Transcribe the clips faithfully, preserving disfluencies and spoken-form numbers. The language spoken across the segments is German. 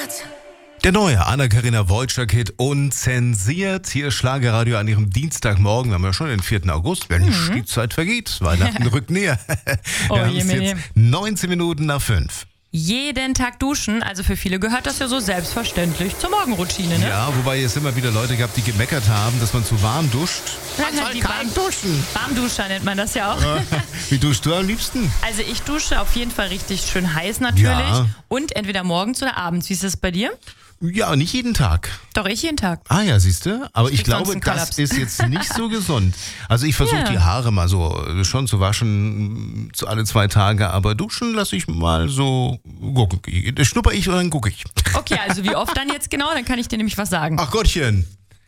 Der neue Anna-Karina Wojcik-Hit Unzensiert. Hier Schlagerradio an ihrem Dienstagmorgen. Wir haben ja schon den vierten August. Mensch, mhm. die Zeit vergeht. Weihnachten rückt näher. Oh, Wir haben es jetzt neunzehn Minuten nach fünf. Jeden Tag duschen, also für viele gehört das ja so selbstverständlich zur Morgenroutine, ne? Ja, wobei es immer wieder Leute gab, die gemeckert haben, dass man zu warm duscht. Man soll die warm duschen. Warmduscher nennt man das ja auch. Ja. Wie duschst du am liebsten? Also ich dusche auf jeden Fall richtig schön heiß natürlich. Ja. Und entweder morgens oder abends. Wie ist das bei dir? Ja, nicht jeden Tag. Doch, ich jeden Tag. Ah ja, siehst du? Aber ich, Ich krieg glaube, sonst einen das Kollaps. ist jetzt nicht so gesund. Also ich versuche Ja. die Haare mal so schon zu waschen, zu alle zwei Tage, aber duschen lasse ich mal so gucken. Schnupper ich und dann gucke ich. Okay, also wie oft dann jetzt genau? Dann kann ich dir nämlich was sagen. Ach Gottchen.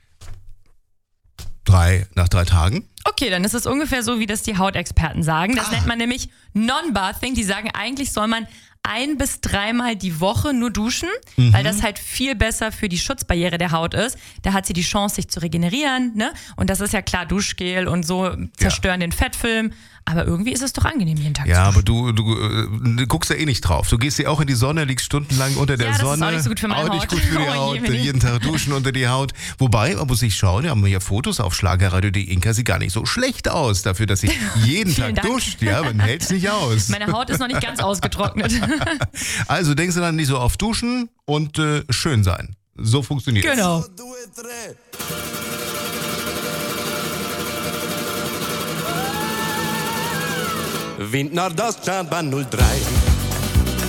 Drei, nach drei Tagen? Okay, dann ist es ungefähr so, wie das die Hautexperten sagen. Das Ah. nennt man nämlich Non-Bathing. Die sagen, eigentlich soll man ein bis dreimal die Woche nur duschen, Mhm. weil das halt viel besser für die Schutzbarriere der Haut ist. Da hat sie die Chance, sich zu regenerieren, ne? Und das ist ja klar, Duschgel und so zerstören den Fettfilm. Aber irgendwie ist es doch angenehm, jeden Tag Ja, zu aber duschen. du, du, du guckst ja eh nicht drauf. Du gehst ja auch in die Sonne, liegst stundenlang unter der Ja, das ist Sonne. auch nicht so gut für meine Auch nicht Haut. gut für die Oh, Haut. Jemini. Jeden Tag duschen unter die Haut. Wobei, man muss sich schauen, wir haben hier Fotos auf schlagerradio punkt de. Inka sieht gar nicht so schlecht aus dafür, dass sie jeden Vielen Tag Dank. duscht. Ja, man hält es nicht aus. Meine Haut ist noch nicht ganz ausgetrocknet. Also denkst du dann nicht so auf Duschen und äh, schön sein. So funktioniert es. Genau. Wind Nordost, Stadtbahn null drei.